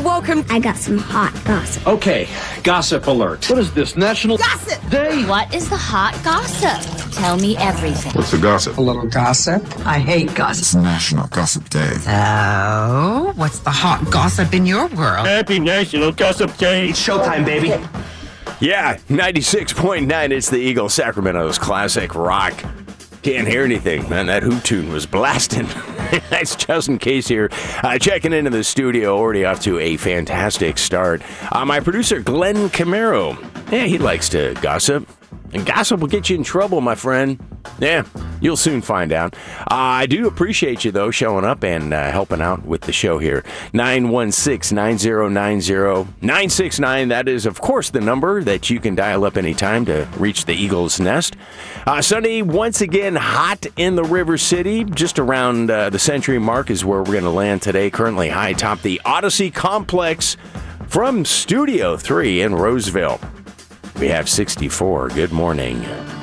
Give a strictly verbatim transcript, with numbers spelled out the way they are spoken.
welcome. I got some hot gossip. Okay, gossip alert. What is this, National Gossip Day? What is the hot gossip? Tell me everything. What's the gossip? A little gossip. I hate gossip. It's National Gossip Day. So, what's the hot gossip in your world? Happy National Gossip Day. It's showtime, baby. Yeah, ninety-six point nine, it's the Eagle Sacramento's classic rock. Can't hear anything, man. That Who tune was blasting. That's Justin Case here, uh, checking into the studio, already off to a fantastic start. Uh, my producer, Glenn Camaro. Yeah, he likes to gossip. And gossip will get you in trouble, my friend. Yeah, you'll soon find out. Uh, I do appreciate you, though, showing up and uh, helping out with the show here. nine one six, nine zero nine zero, nine six nine. That is, of course, the number that you can dial up anytime to reach the Eagle's Nest. Uh, Sunday, once again, hot in the River City. Just around uh, the century mark is where we're going to land today. Currently high atop the Odyssey Complex from Studio three in Roseville. We have sixty-four. Good morning.